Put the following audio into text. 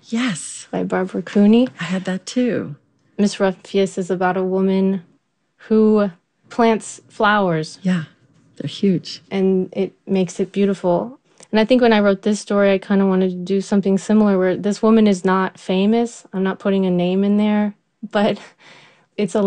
Yes. by Barbara Cooney. I had that too. Miss Ruffius is about a woman who plants flowers. Yeah, they're huge. And it makes it beautiful. And I think when I wrote this story, I kind of wanted to do something similar where this woman is not famous. I'm not putting a name in there, but it's a